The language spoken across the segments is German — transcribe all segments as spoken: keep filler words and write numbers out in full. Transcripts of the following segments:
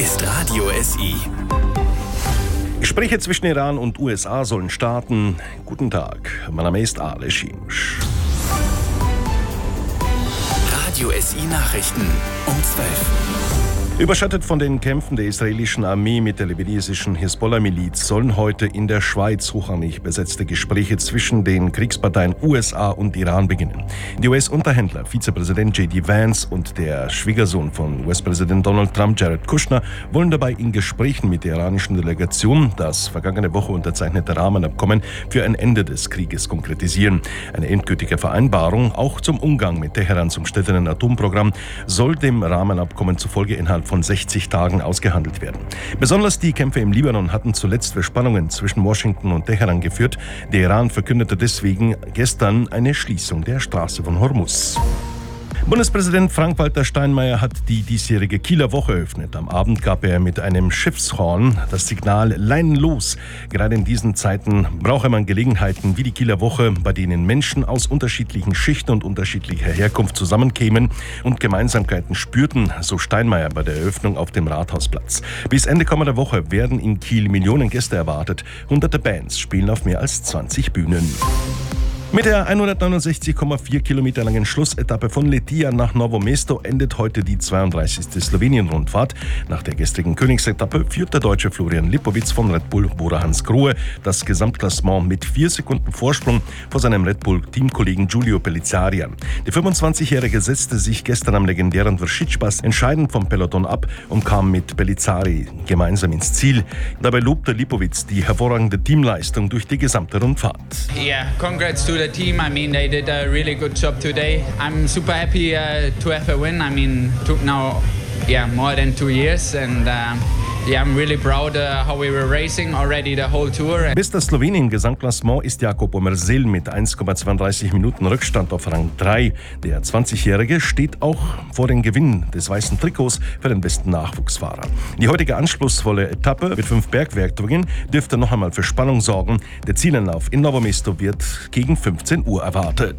ist Radio S I. Gespräche zwischen Iran und U S A sollen starten. Guten Tag, mein Name ist Ale Schimsch. Radio S I Nachrichten um zwölf. Überschattet von den Kämpfen der israelischen Armee mit der libanesischen Hisbollah-Miliz sollen heute in der Schweiz hochrangig besetzte Gespräche zwischen den Kriegsparteien U S A und Iran beginnen. Die U S-Unterhändler, Vizepräsident J D Vance und der Schwiegersohn von U S-Präsident Donald Trump, Jared Kushner, wollen dabei in Gesprächen mit der iranischen Delegation das vergangene Woche unterzeichnete Rahmenabkommen für ein Ende des Krieges konkretisieren. Eine endgültige Vereinbarung, auch zum Umgang mit Teherans umstrittenen Atomprogramm, soll dem Rahmenabkommen zufolge innerhalb von sechzig Tagen ausgehandelt werden. Besonders die Kämpfe im Libanon hatten zuletzt für Spannungen zwischen Washington und Teheran geführt. Der Iran verkündete deswegen gestern eine Schließung der Straße von Hormuz. Bundespräsident Frank-Walter Steinmeier hat die diesjährige Kieler Woche eröffnet. Am Abend gab er mit einem Schiffshorn das Signal Leinen los. Gerade in diesen Zeiten brauche man Gelegenheiten wie die Kieler Woche, bei denen Menschen aus unterschiedlichen Schichten und unterschiedlicher Herkunft zusammenkämen und Gemeinsamkeiten spürten, so Steinmeier bei der Eröffnung auf dem Rathausplatz. Bis Ende kommender Woche werden in Kiel Millionen Gäste erwartet. Hunderte Bands spielen auf mehr als zwanzig Bühnen. Mit der hundertneunundsechzig Komma vier Kilometer langen Schlussetappe von Letia nach Novo Mesto endet heute die zweiunddreißigste Slowenien-Rundfahrt. Nach der gestrigen Königsetappe führt der Deutsche Florian Lipowitz von Red Bull Bora Hansgrohe das Gesamtklassement mit vier Sekunden Vorsprung vor seinem Red Bull-Teamkollegen Giulio Pellizzari an. Der fünfundzwanzigjährige setzte sich gestern am legendären Vršicpass entscheidend vom Peloton ab und kam mit Pellizzari gemeinsam ins Ziel. Dabei lobte Lipowitz die hervorragende Teamleistung durch die gesamte Rundfahrt. Yeah, congrats to the team. I mean, they did a really good job today. I'm super happy uh, to have a win. I mean, took now, yeah, more than two years, and uh, yeah, I'm really proud uh, how we were racing already the whole tour. Bester Slowenien-Gesamtklassement ist Jakob Omersel mit eins Komma zweiunddreißig Minuten Rückstand auf Rang drei. Der zwanzigjährige steht auch vor dem Gewinn des weißen Trikots für den besten Nachwuchsfahrer. Die heutige anspruchsvolle Etappe mit fünf Bergwertungen dürfte noch einmal für Spannung sorgen. Der Zielanlauf in Novo Mesto wird gegen fünfzehn Uhr erwartet.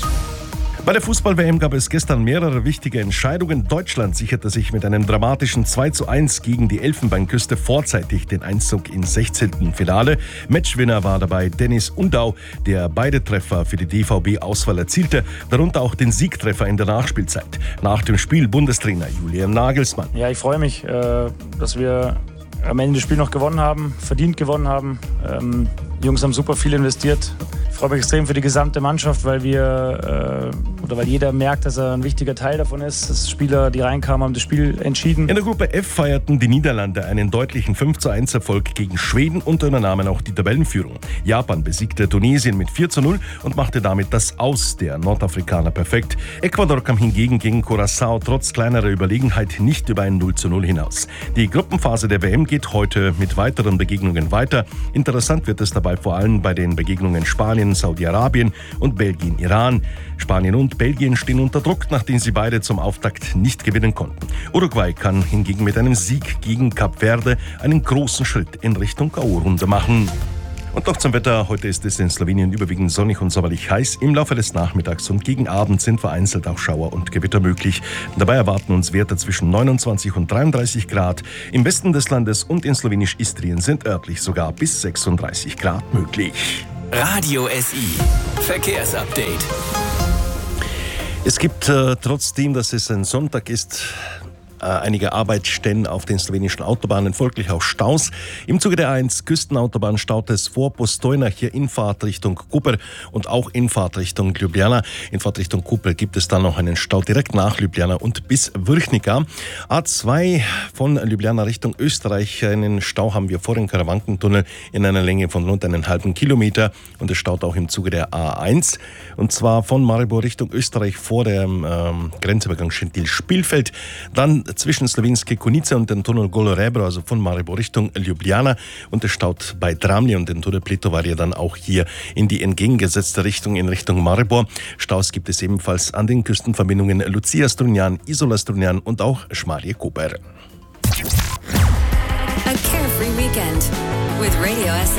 Bei der Fußball-W M gab es gestern mehrere wichtige Entscheidungen. Deutschland sicherte sich mit einem dramatischen zwei zu eins gegen die Elfenbeinküste vorzeitig den Einzug ins sechzehnten Finale. Matchwinner war dabei Dennis Undau, der beide Treffer für die D V B-Auswahl erzielte, darunter auch den Siegtreffer in der Nachspielzeit. Nach dem Spiel Bundestrainer Julian Nagelsmann. Ja, ich freue mich, dass wir am Ende das Spiel noch gewonnen haben, verdient gewonnen haben. Die Jungs haben super viel investiert. Ich freue mich extrem für die gesamte Mannschaft, weil wir äh, oder weil jeder merkt, dass er ein wichtiger Teil davon ist. Dass Spieler, die reinkamen, haben das Spiel entschieden. In der Gruppe F feierten die Niederlande einen deutlichen fünf zu eins Erfolg gegen Schweden und übernahmen auch die Tabellenführung. Japan besiegte Tunesien mit vier zu null und machte damit das Aus der Nordafrikaner perfekt. Ecuador kam hingegen gegen Curaçao trotz kleinerer Überlegenheit nicht über ein null zu null hinaus. Die Gruppenphase der W M geht heute mit weiteren Begegnungen weiter. Interessant wird es dabei vor allem bei den Begegnungen Spanien, Saudi-Arabien und Belgien-Iran. Spanien und Belgien stehen unter Druck, nachdem sie beide zum Auftakt nicht gewinnen konnten. Uruguay kann hingegen mit einem Sieg gegen Kap Verde einen großen Schritt in Richtung K O-Runde machen. Und noch zum Wetter. Heute ist es in Slowenien überwiegend sonnig und sommerlich heiß. Im Laufe des Nachmittags und gegen Abend sind vereinzelt auch Schauer und Gewitter möglich. Dabei erwarten uns Werte zwischen neunundzwanzig und dreiunddreißig Grad. Im Westen des Landes und in Slowenisch-Istrien sind örtlich sogar bis sechsunddreißig Grad möglich. Radio S I Verkehrsupdate. Es gibt äh, trotzdem, dass es ein Sonntag ist, äh, einige Arbeitsstellen auf den slowenischen Autobahnen, folglich auch Staus. Im Zuge der A eins Küstenautobahn staut es vor Postojna hier in Fahrtrichtung Koper und auch in Fahrtrichtung Ljubljana. In Fahrtrichtung Koper gibt es dann noch einen Stau direkt nach Ljubljana und bis Vrhnika. A zwei von Ljubljana Richtung Österreich. Einen Stau haben wir vor dem Karawankentunnel in einer Länge von rund einen halben Kilometer und es staut auch im Zuge der A eins. Und zwar von Maribor Richtung Österreich vor dem ähm, Grenzübergang Schentil-Spielfeld. Dann zwischen Slovenske Konjice und dem Tunnel Golo Rebro, also von Maribor Richtung Ljubljana. Und es staut bei Dramlje und dem Tunnel Pletovarje dann auch hier in die entgegengesetzte Richtung, in Richtung Maribor. Staus gibt es ebenfalls an den Küstenverbindungen Lucia Strunjan, Isola Strunjan und auch Šmarje Koper. A carefree weekend with Radio S I.